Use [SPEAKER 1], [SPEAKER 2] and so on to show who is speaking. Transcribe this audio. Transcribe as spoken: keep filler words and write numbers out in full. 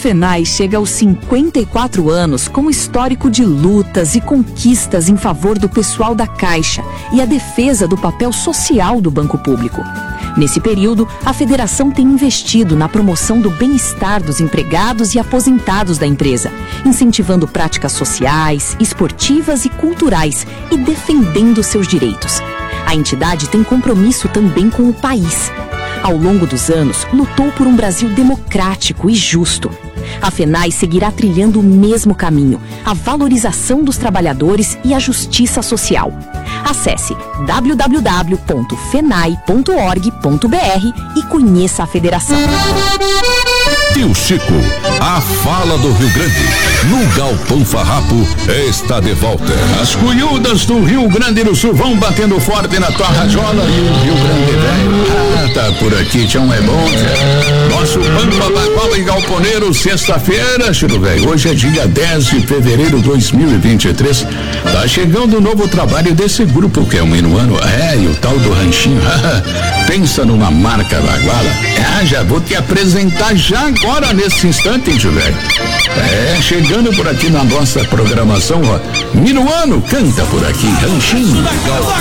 [SPEAKER 1] FENAI chega aos cinquenta e quatro anos com histórico de lutas e conquistas em favor do pessoal da Caixa e a defesa do papel social do banco público. Nesse período, a federação tem investido na promoção do bem-estar dos empregados e aposentados da empresa, incentivando práticas sociais, esportivas e culturais e defendendo seus direitos. A entidade tem compromisso também com o país. Ao longo dos anos, lutou por um Brasil democrático e justo. A FENAI seguirá trilhando o mesmo caminho, a valorização dos trabalhadores e a justiça social. Acesse w w w ponto fenai ponto org ponto b r e conheça a federação.
[SPEAKER 2] Tio Chico, a fala do Rio Grande, no Galpão Farrapo, está de volta.
[SPEAKER 3] As cunhudas do Rio Grande do Sul vão batendo forte na tua rajola e o Rio Grande velho, ah, tá por aqui, tchau, é bom, tia. Nosso Pampa Baguala e Galponeiro, sexta-feira, Chico velho, hoje é dia dez de fevereiro de dois mil e vinte e três, tá chegando o novo trabalho desse grupo que é um minuano, é, e o tal do ranchinho, pensa numa marca Baguala, ah, já vou te apresentar já agora nesse instante, tio velho. É, chegando por aqui na nossa programação, ó, Minuano canta por aqui, Ranchinho.